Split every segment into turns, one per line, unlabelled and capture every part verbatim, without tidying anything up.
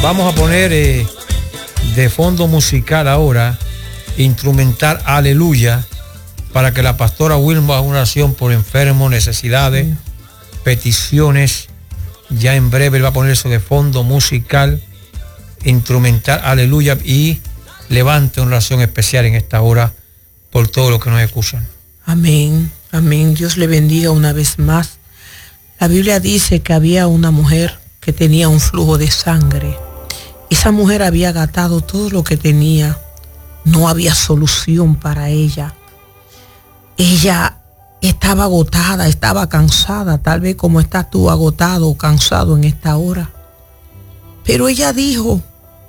Vamos a poner eh, de fondo musical ahora, instrumental Aleluya, para que la pastora Wilma haga una oración por enfermos, necesidades, sí. peticiones. Ya en breve él va a poner eso de fondo musical, instrumental Aleluya, y levante una oración especial en esta hora por todos los que nos escuchan.
Amén, amén. Dios le bendiga una vez más. La Biblia dice que había una mujer que tenía un flujo de sangre. Esa mujer había gastado todo lo que tenía. No había solución para ella. Ella estaba agotada, estaba cansada, tal vez como estás tú agotado o cansado en esta hora. Pero ella dijo,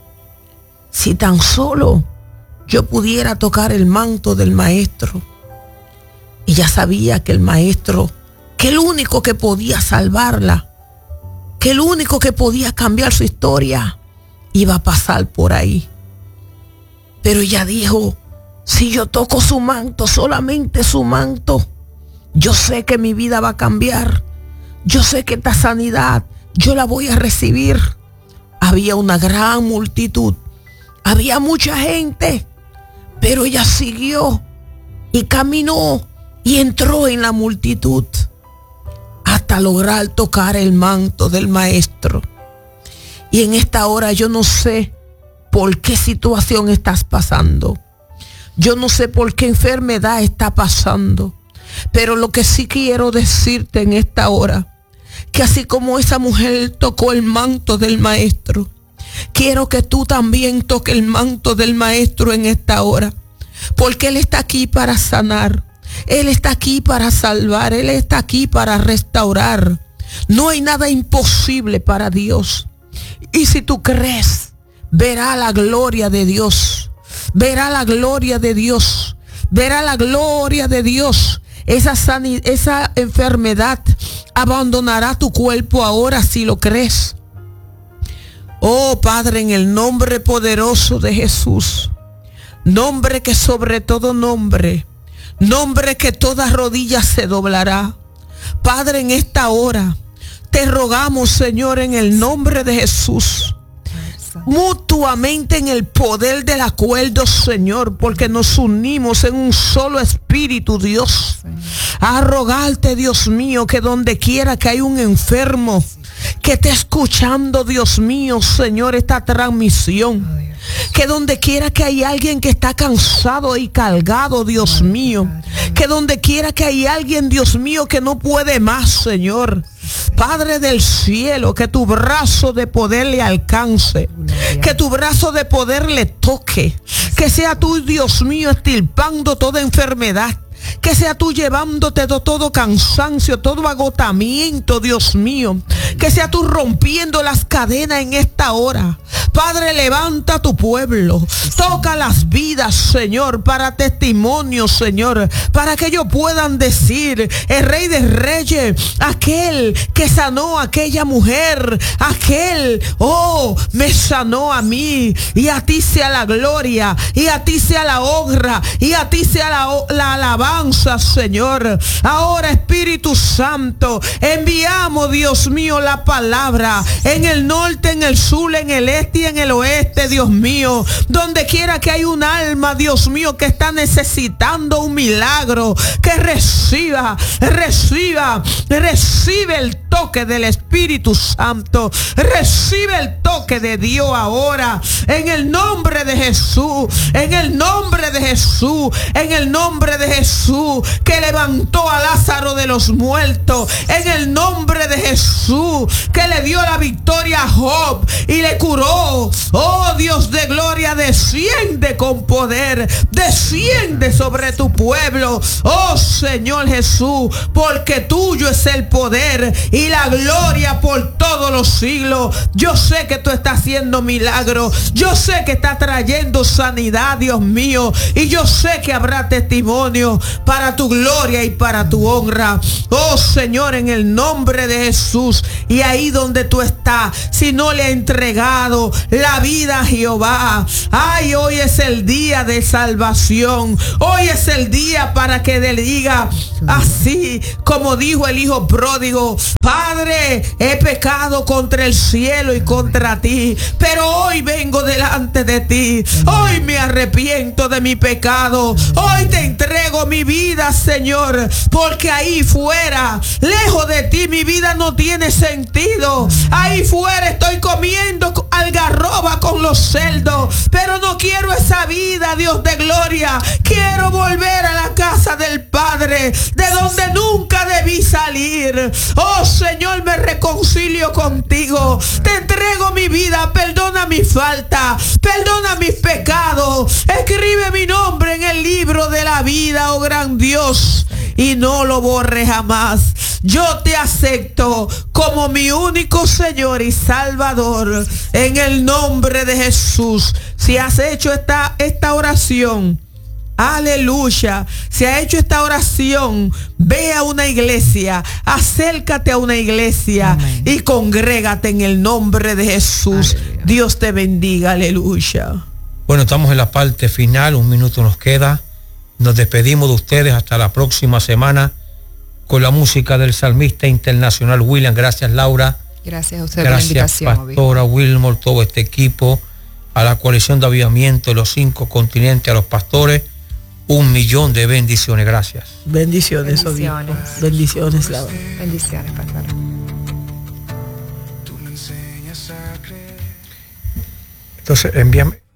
si tan solo yo pudiera tocar el manto del maestro. Ella sabía que el maestro, que el único que podía salvarla, que el único que podía cambiar su historia, iba a pasar por ahí. Pero ella dijo, si yo toco su manto, solamente su manto, yo sé que mi vida va a cambiar. Yo sé que esta sanidad yo la voy a recibir. Había una gran multitud, había mucha gente, pero ella siguió y caminó y entró en la multitud hasta lograr tocar el manto del maestro. Y en esta hora yo no sé por qué situación estás pasando. Yo no sé por qué enfermedad está pasando. Pero lo que sí quiero decirte en esta hora, que así como esa mujer tocó el manto del maestro, quiero que tú también toques el manto del maestro en esta hora. Porque Él está aquí para sanar. Él está aquí para salvar. Él está aquí para restaurar. No hay nada imposible para Dios. Y si tú crees, verá la gloria de Dios. Verá la gloria de Dios. Verá la gloria de Dios. Esa, sanidad, esa enfermedad abandonará tu cuerpo ahora si lo crees. Oh Padre, en el nombre poderoso de Jesús. Nombre que sobre todo nombre. Nombre que toda rodilla se doblará. Padre, en esta hora te rogamos, Señor, en el nombre de Jesús, mutuamente en el poder del acuerdo, Señor, porque nos unimos en un solo espíritu, Dios, a rogarte, Dios mío, que donde quiera que hay un enfermo que esté escuchando, Dios mío, Señor, esta transmisión, que donde quiera que hay alguien que está cansado y cargado, Dios mío, que donde quiera que hay alguien, Dios mío, que no puede más, Señor, Padre del cielo, que tu brazo de poder le alcance, que tu brazo de poder le toque, que sea tú, Dios mío, extirpando toda enfermedad, que sea tú llevándote de todo cansancio, todo agotamiento, Dios mío, que sea tú rompiendo las cadenas en esta hora. Padre, levanta a tu pueblo, toca las vidas, Señor, para testimonio, Señor, para que ellos puedan decir, el Rey de Reyes, aquel que sanó a aquella mujer, aquel, oh, me sanó a mí, y a ti sea la gloria, y a ti sea la honra, y a ti sea la, la alabanza, Señor. Ahora, Espíritu Santo, enviamos, Dios mío, la palabra en el norte, en el sur, en el este y en el oeste, Dios mío, donde quiera que hay un alma, Dios mío, que está necesitando un milagro, que reciba, reciba, recibe el toque del Espíritu Santo, recibe el toque de Dios ahora, en el nombre de Jesús, en el nombre de Jesús, en el nombre de Jesús, que levantó a Lázaro de los muertos, en el nombre de Jesús, que le dio la victoria a Job y le curó. Oh Dios de gloria, desciende con poder, desciende sobre tu pueblo, oh Señor Jesús, porque tuyo es el poder y la gloria por todos los siglos. Yo sé que tú estás haciendo milagros, yo sé que estás trayendo sanidad, Dios mío, y yo sé que habrá testimonio para tu gloria y para tu honra, oh Señor, en el nombre de Jesús. Y ahí donde tú estás, si no le has entregado la vida a Jehová. Ay, hoy es el día de salvación. Hoy es el día para que le diga así como dijo el hijo pródigo: Padre, he pecado contra el cielo y contra ti, pero hoy vengo delante de ti. Hoy me arrepiento de mi pecado. Hoy te entrego mi vida, Señor, porque ahí fuera, lejos de ti, mi vida no tiene sentido. Ahí fuera estoy comiendo algarroba con los cerdos, pero no quiero esa vida, Dios de gloria. Quiero volver a la casa del Padre, de donde nunca debí salir. Oh Señor, me reconcilio contigo. Te entrego mi vida. Perdona mi falta, perdona mis pecados. Escribe mi nombre en el libro de la vida, oh gran Dios, y no lo borre jamás. Yo te acepto como mi único Señor y Salvador, en el nombre de Jesús. Si has hecho esta, esta oración, aleluya, si has hecho esta oración, ve a una iglesia, acércate a una iglesia. Amén. Y congrégate en el nombre de Jesús. Aleluya. Dios te bendiga, aleluya.
Bueno, estamos en la parte final, un minuto nos queda. Nos despedimos de ustedes hasta la próxima semana con la música del salmista internacional William. Gracias, Laura.
Gracias a usted
por la
invitación.
Gracias, Pastora Wilmore, todo este equipo, a la coalición de avivamiento de los cinco continentes, a los pastores. Un millón de bendiciones. Gracias.
Bendiciones, Bendiciones, bendiciones, Laura.
Bendiciones, Pastor.
Entonces, envíame.